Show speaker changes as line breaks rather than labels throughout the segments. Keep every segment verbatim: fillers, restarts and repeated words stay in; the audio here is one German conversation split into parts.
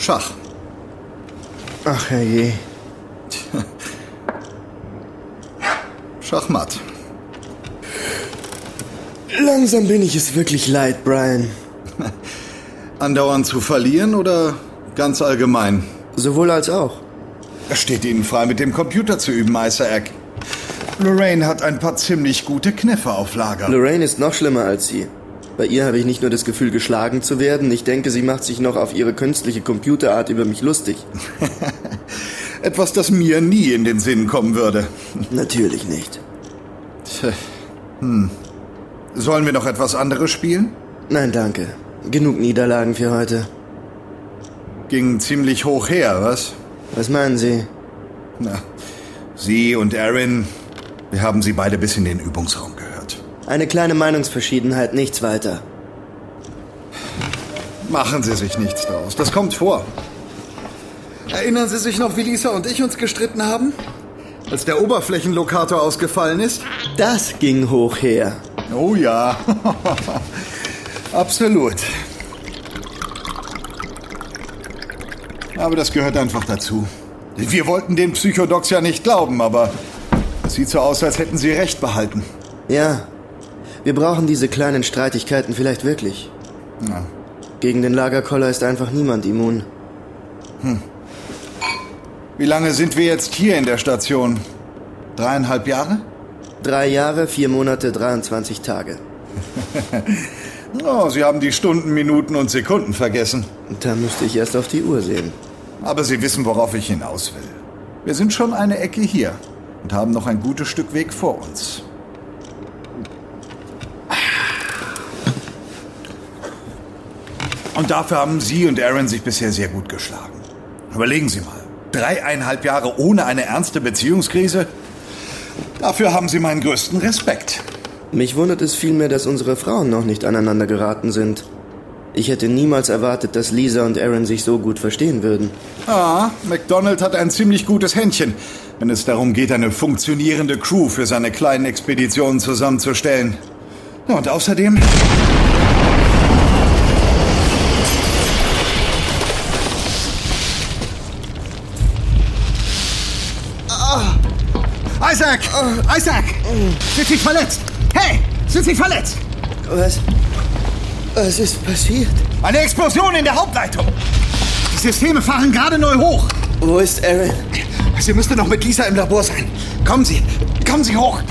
Schach.
Ach, herrje.
Schachmatt.
Langsam bin ich es wirklich leid, Brian.
Andauernd zu verlieren oder ganz allgemein?
Sowohl als auch.
Es steht Ihnen frei, mit dem Computer zu üben, Isaac. Lorraine hat ein paar ziemlich gute Kniffe auf Lager.
Lorraine ist noch schlimmer als Sie. Bei ihr habe ich nicht nur das Gefühl, geschlagen zu werden, ich denke, sie macht sich noch auf ihre künstliche Computerart über mich lustig.
Etwas, das mir nie in den Sinn kommen würde.
Natürlich nicht.
Tja. Hm. Sollen wir noch etwas anderes spielen?
Nein, danke. Genug Niederlagen für heute.
Ging ziemlich hoch her, was?
Was meinen Sie?
Na, Sie und Aaron, wir haben Sie beide bis in den Übungsraum gehört.
Eine kleine Meinungsverschiedenheit, nichts weiter.
Machen Sie sich nichts draus, das kommt vor. Erinnern Sie sich noch, wie Lisa und ich uns gestritten haben? Als der Oberflächenlokator ausgefallen ist?
Das ging hoch her.
Oh ja, absolut. Aber das gehört einfach dazu. Wir wollten den Psychodocs ja nicht glauben, aber es sieht so aus, als hätten sie recht behalten.
Ja, wir brauchen diese kleinen Streitigkeiten vielleicht wirklich.
Ja.
Gegen den Lagerkoller ist einfach niemand immun.
Hm. Wie lange sind wir jetzt hier in der Station? Dreieinhalb Jahre?
Drei Jahre, vier Monate, dreiundzwanzig Tage.
Oh, Sie haben die Stunden, Minuten und Sekunden vergessen.
Da müsste ich erst auf die Uhr sehen.
Aber Sie wissen, worauf ich hinaus will. Wir sind schon eine Ecke hier und haben noch ein gutes Stück Weg vor uns. Und dafür haben Sie und Aaron sich bisher sehr gut geschlagen. Überlegen Sie mal. Dreieinhalb Jahre ohne eine ernste Beziehungskrise? Dafür haben Sie meinen größten Respekt.
Mich wundert es vielmehr, dass unsere Frauen noch nicht aneinander geraten sind. Ich hätte niemals erwartet, dass Lisa und Aaron sich so gut verstehen würden.
Ah, McDonald hat ein ziemlich gutes Händchen, wenn es darum geht, eine funktionierende Crew für seine kleinen Expeditionen zusammenzustellen. Und außerdem... Isaac! Uh, Isaac! Sind Sie verletzt? Hey! Sind Sie verletzt?
Was? Was ist passiert?
Eine Explosion in der Hauptleitung! Die Systeme fahren gerade neu hoch!
Wo ist Aaron?
Sie müsste noch mit Lisa im Labor sein. Kommen Sie! Kommen Sie hoch!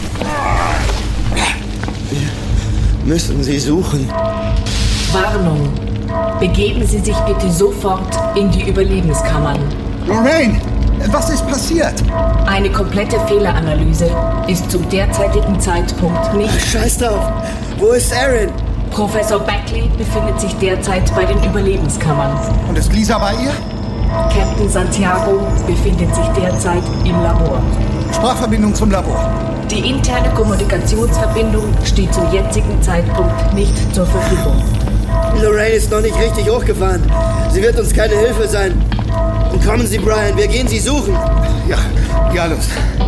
Wir müssen Sie suchen.
Warnung! Begeben Sie sich bitte sofort in die Überlebenskammern.
Lorraine! Was ist passiert?
Eine komplette Fehleranalyse ist zum derzeitigen Zeitpunkt nicht...
Scheiß drauf! Wo ist Aaron?
Professor Beckley befindet sich derzeit bei den Überlebenskammern.
Und ist Lisa bei ihr?
Captain Santiago befindet sich derzeit im Labor.
Sprachverbindung zum Labor.
Die interne Kommunikationsverbindung steht zum jetzigen Zeitpunkt nicht zur Verfügung.
Lorraine ist noch nicht richtig hochgefahren. Sie wird uns keine Hilfe sein. Kommen Sie, Brian, wir gehen Sie suchen.
Ja, ja, los.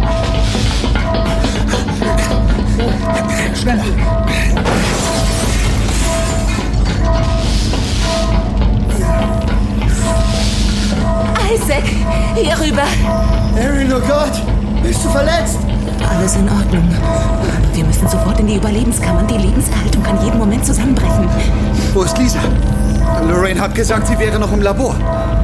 Schneller.
Isaac, hier rüber.
Aaron, oh Gott, bist du verletzt?
Alles in Ordnung. Wir müssen sofort in die Überlebenskammern. Die Lebenserhaltung kann jeden Moment zusammenbrechen.
Wo ist Lisa? Lorraine hat gesagt, sie wäre noch im Labor.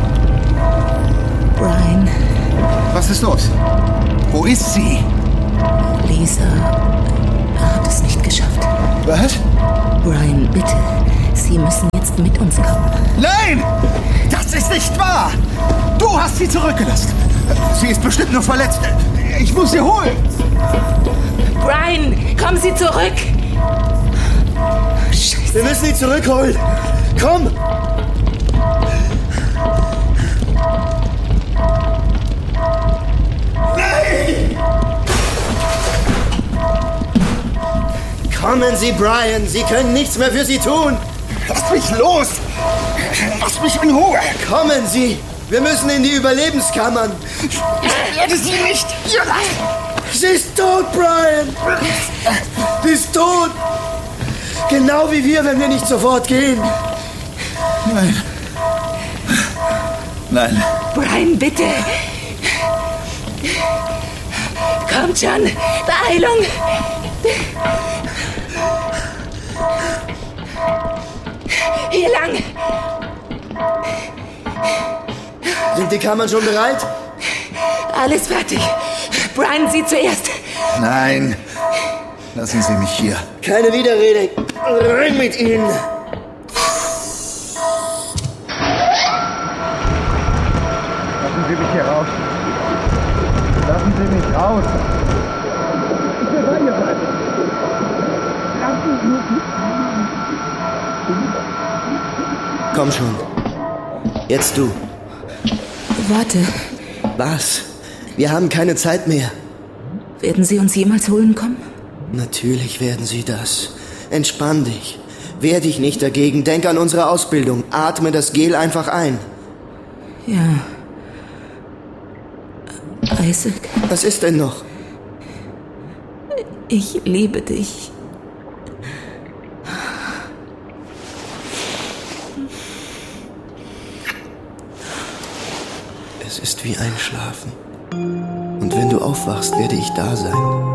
Brian.
Was ist los? Wo ist sie?
Lisa hat es nicht geschafft.
Was?
Brian, bitte. Sie müssen jetzt mit uns kommen.
Nein! Das ist nicht wahr! Du hast sie zurückgelassen. Sie ist bestimmt nur verletzt. Ich muss sie holen.
Brian, kommen Sie zurück! Scheiße.
Wir müssen sie zurückholen. Komm! Kommen Sie, Brian! Sie können nichts mehr für sie tun!
Lass mich los! Lass mich in Ruhe!
Kommen Sie! Wir müssen in die Überlebenskammern!
Ich werde sie nicht hier lassen!
Sie ist tot, Brian! Sie ist tot! Genau wie wir, wenn wir nicht sofort gehen!
Nein. Nein.
Brian, bitte. Kommt schon. Beeilung. Hier lang.
Sind die Kammern schon bereit?
Alles fertig. Brian, Sie zuerst.
Nein. Lassen Sie mich hier.
Keine Widerrede. Rein mit Ihnen.
Lassen Sie mich hier raus. Lassen Sie mich raus. Ich will bei ihr bleiben. Lassen Sie mich.
Komm schon. Jetzt du.
Warte.
Was? Wir haben keine Zeit mehr.
Werden Sie uns jemals holen kommen?
Natürlich werden sie das. Entspann dich. Wehr dich nicht dagegen. Denk an unsere Ausbildung. Atme das Gel einfach ein.
Ja. Isaac,
Was ist denn noch?
ich liebe dich.
Es ist wie Einschlafen. Und wenn du aufwachst, werde ich da sein.